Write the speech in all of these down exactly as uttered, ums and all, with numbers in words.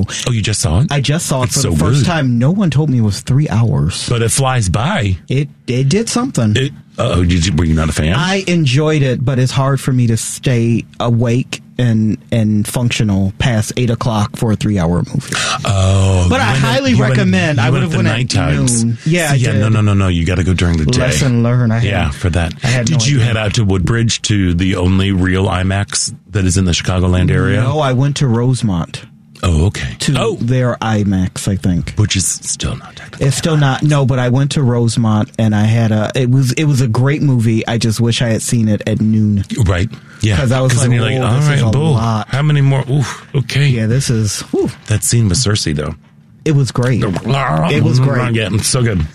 Oh, you just saw it? I just saw it It's for so the first good. time. No one told me it was three hours. But it flies by. It it did something. It, oh, did you, were you not a fan? I enjoyed it, but it's hard for me to stay awake and and functional past eight o'clock for a three hour movie. Oh, But I went highly you went- recommend. you I would went have at the went night at times. noon. Yeah, I yeah. did. No, no, no, no. You got to go during the day. Lesson learned. I had, Yeah, for that. I had Did no you idea. head out to Woodbridge to the only real IMAX that is in the Chicagoland area? No, I went to Rosemont Oh, okay. to oh, their IMAX. I think which is still not technical. it's still not. No, but I went to Rosemont and I had a. It was it was a great movie. I just wish I had seen it at noon. Right. Yeah. 'Cause I was then like, you're like, "Whoa, all this right, is a bull. lot." How many more? Oof. Okay. Yeah, this is. Whew, That scene with Cersei, though. it was great. It was great. Yeah, it's so good.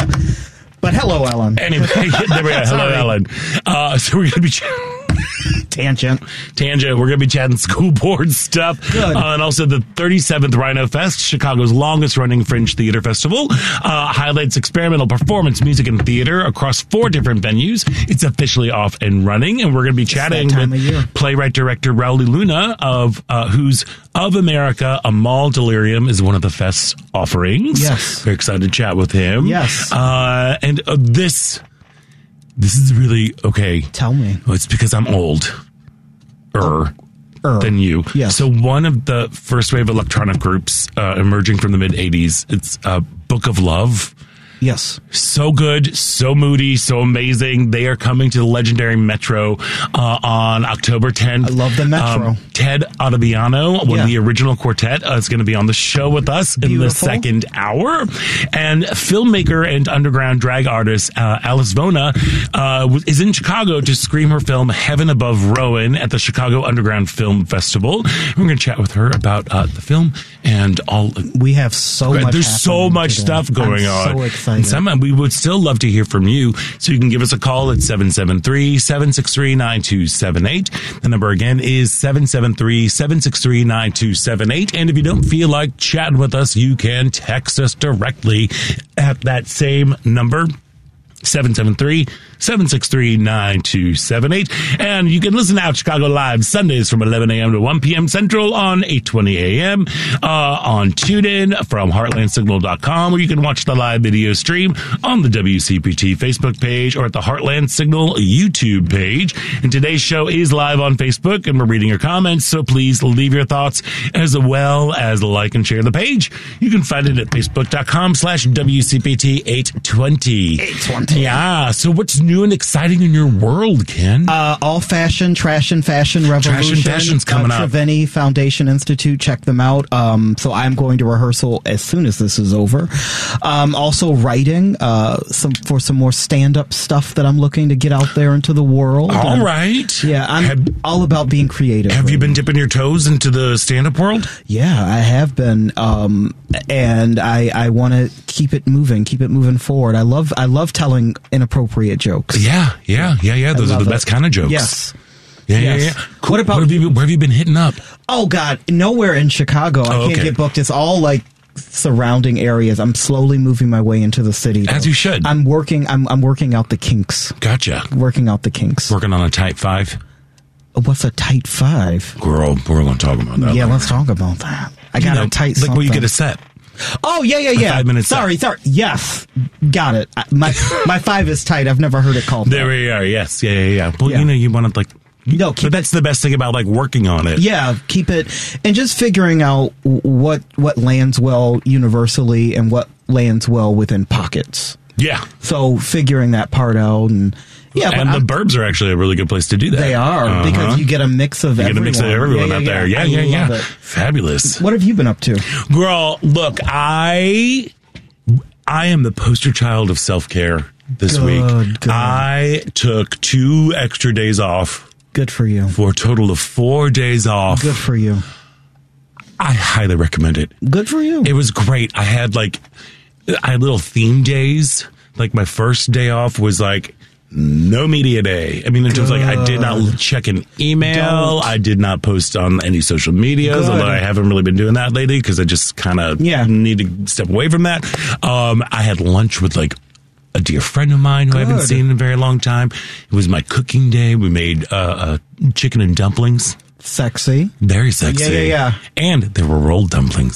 But hello, Ellen. Anyway, there we go. Hello, Sorry. Ellen. Uh, so we're going to be... Ch- Tangent. Tangent. We're going to be chatting school board stuff. Good. Uh, and also the thirty-seventh Rhino Fest, Chicago's longest running fringe theater festival, uh, highlights experimental performance, music, and theater across four different venues. It's officially off and running, and we're going to be chatting that time with of year. playwright director Raul Luna of uh, who's Of America, A Mall Delirium is one of the fest's offerings. Yes. Very excited to chat with him. Yes. Uh, and uh, this this is really okay. Tell me. Well, it's because I'm old. Er. Er. Than you. Yes. So one of the first wave electronic groups uh, emerging from the mid eighties, it's uh, Book of Love. Yes. So good, so moody, so amazing. They are coming to the legendary Metro uh, on October tenth. I love the Metro. Um, Ted Ottaviano, one Yeah. of the original quartet, uh, is going to be on the show with us in the Beautiful. second hour. And filmmaker and underground drag artist uh, Alice Vona uh, is in Chicago to screen her film Heaven Above Rowan at the Chicago Underground Film Festival. We're going to chat with her about uh, the film and all. We have so much. There's so happening much today. stuff going I'm on. So excited. And some, we would still love to hear from you. So you can give us a call at seven seven three, seven six three, nine two seven eight. The number again is seven seven three, seven six three, nine two seven eight. And if you don't feel like chatting with us, you can text us directly at that same number. seven seven three, seven six three, nine two seven eight. And you can listen to Out Chicago Live Sundays from eleven a.m. to one p.m. Central on eight twenty a.m. Uh, on TuneIn from heartland signal dot com, or you can watch the live video stream on the W C P T Facebook page or at the Heartland Signal YouTube page. And today's show is live on Facebook, and we're reading your comments, so please leave your thoughts as well as like and share the page. You can find it at facebook.com slash WCPT eight twenty. eight twenty. Yeah. So what's new and exciting in your world, Ken? Uh, all fashion, trash and fashion revolution. Trash and fashion's coming uh, up. Treveni Foundation Institute. Check them out. Um, so I'm going to rehearsal as soon as this is over. Um, also writing uh, some for some more stand-up stuff that I'm looking to get out there into the world. All And, right. Yeah, I'm Have, all about being creative. have you right been now. dipping your toes into the stand-up world? Yeah, I have been, um, and I I want to keep it moving, keep it moving forward. I love I love telling inappropriate jokes. Yeah, yeah, yeah, yeah. Those I are the love best it. kind of jokes. Yes. Yeah, Yes. yeah, yeah. Cool. What about where have, you, where have you been hitting up? Oh God, nowhere in Chicago. I Oh, can't okay. get booked. It's all like surrounding areas. I'm slowly moving my way into the city. As though. you should. I'm working. I'm I'm working out the kinks. Gotcha. Working out the kinks. Working on a type five. What's a tight five? Girl, we're going to talk about that. Yeah, later. let's talk about that. I You got know, a tight. like where you something. get a set. Oh yeah, yeah, yeah. five minute set. Sorry, sorry. Yes, got it. I- My my five is tight. I've never heard it called. There that. we are. Yes, yeah, yeah, yeah. Well, Yeah. you know, you want to like. No, keep but that's the best thing about like working on it. Yeah, keep it, and just figuring out what what lands well universally and what lands well within pockets. Yeah. So figuring that part out, and yeah, but And the I'm- Burbs are actually a really good place to do that. they are Uh-huh. because you get a mix of You get everyone. a mix of everyone out there. Yeah, I yeah, yeah. love it. Fabulous. What have you been up to? Girl, look, I I am the poster child of self-care this Good, week. good. I took two extra days off Good for you. for a total of four days off. Good for you. I highly recommend it. Good for you. It was great. I had like, I had little theme days. Like my first day off was like, no media day. I mean, it was like I did not check an email. Don't. I did not post on any social medias, Good. although I haven't really been doing that lately because I just kind of Yeah. need to step away from that. Um, I had lunch with like a dear friend of mine who I haven't Good. seen in a very long time. It was my cooking day. We made uh, uh, chicken and dumplings. Sexy. Very sexy. Yeah, yeah, yeah. And there were rolled dumplings.